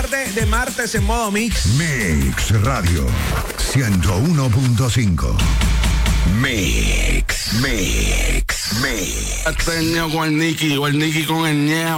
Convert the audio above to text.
tarde de martes en modo mix. Mix Radio 101.5. Mix. Ateño con el Nicky con el ñeo.